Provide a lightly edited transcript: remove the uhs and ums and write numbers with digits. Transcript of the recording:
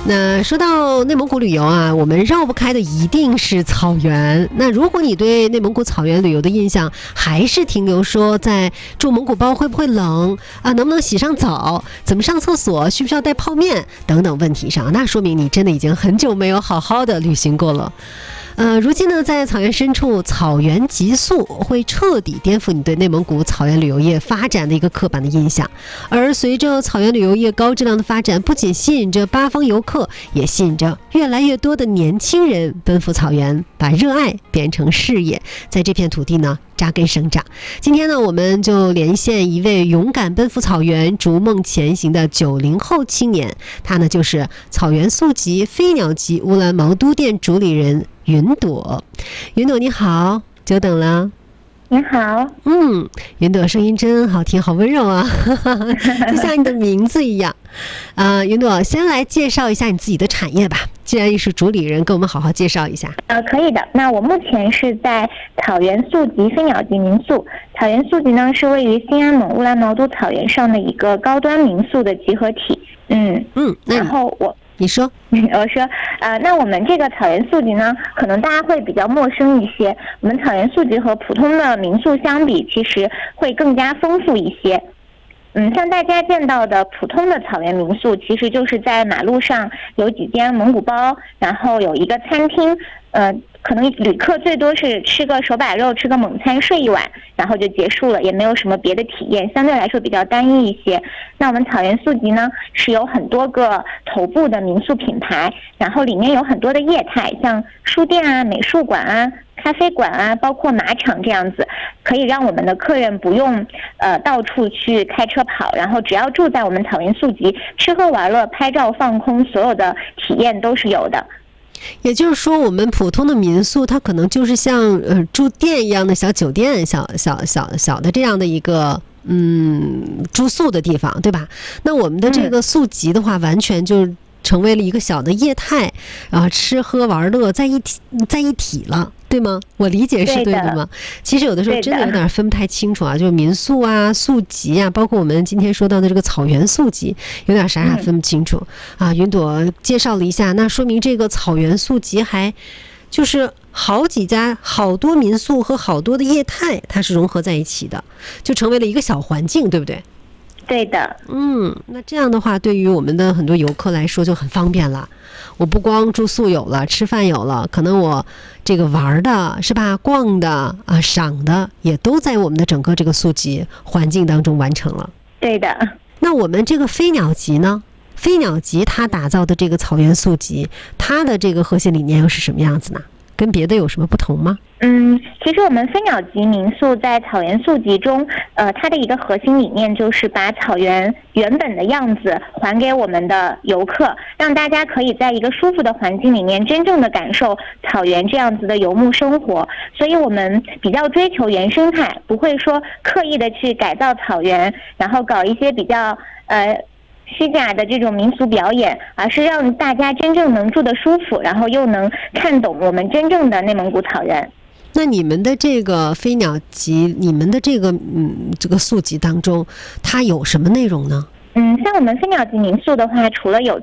那说到内蒙古旅游啊，我们绕不开的一定是草原。那如果你对内蒙古草原旅游的印象还是停留说在住蒙古包会不会冷啊，能不能洗上澡，怎么上厕所，需不需要带泡面等等问题上，那说明你真的已经很久没有好好的旅行过了。如今呢，在草原深处，草原极速会彻底颠覆你对内蒙古草原旅游业发展的一个刻板的印象。而随着草原旅游业高质量的发展，不仅吸引着八方游客，也吸引着越来越多的年轻人奔赴草原，把热爱变成事业，在这片土地呢扎根生长。今天呢，我们就连线一位勇敢奔赴草原、逐梦前行的90后青年，他呢就是草原速集飞鸟集乌兰毛都店主理人云朵。云朵你好，久等了。 你好。 云朵声音真好听，好温柔啊，就像你的名字一样。云朵先来介绍一下你自己的产业吧，既然你是主理人，跟我们好好介绍一下。 可以的。那我目前是在草原速集飞鸟集民宿。草原速集呢是位于新安盟乌兰毛都草原上的一个高端民宿的集合体。然后你说， 我说，那我们这个草原速集呢，可能大家会比较陌生一些。我们草原速集和普通的民宿相比，其实会更加丰富一些。像大家见到的普通的草原民宿，其实就是在马路上有几间蒙古包，然后有一个餐厅，可能旅客最多是吃个手把肉，吃个猛餐，睡一晚，然后就结束了，也没有什么别的体验，相对来说比较单一一些。那我们草原速集呢，是有很多个头部的民宿品牌，然后里面有很多的业态，像书店啊、美术馆啊、咖啡馆啊，包括马场这样子，可以让我们的客人不用到处去开车跑，然后只要住在我们草原速集，吃喝玩乐、拍照放空，所有的体验都是有的。 也就是说，我们普通的民宿，它可能就是像住店一样的小酒店、小的这样的一个住宿的地方，对吧？那我们的这个速集的话，完全就成为了一个小的业态，然后吃喝玩乐在一体了，对吗？我理解是对的吗？其实有的时候真的有点分不太清楚啊，就是民宿啊、速集啊，包括我们今天说到的这个草原速集，有点傻分不清楚啊。云朵介绍了一下，那说明这个草原速集还就是好几家、好多民宿和好多的业态，它是融合在一起的，就成为了一个小环境，对不对？ 对的。 那这样的话，对于我们的很多游客来说就很方便了。我不光住宿有了，吃饭有了，可能我这个玩的是吧，逛的啊、赏的也都在我们的整个这个速集环境当中完成了。 对的。 那我们这个飞鸟集呢？飞鸟集它打造的这个草原速集，它的这个核心理念又是什么样子呢？跟别的有什么不同吗？ 其实我们飞鸟集民宿在草原速集中，它的一个核心理念就是把草原原本的样子还给我们的游客，让大家可以在一个舒服的环境里面真正的感受草原这样子的游牧生活。所以我们比较追求原生态，不会说刻意的去改造草原，然后搞一些比较虚假的这种民俗表演，而是让大家真正能住得舒服，然后又能看懂我们真正的内蒙古草原。 那你们的这个飞鸟集，你们的这个这个速集当中，它有什么内容呢？ 像我们飞鸟集民宿的话，除了有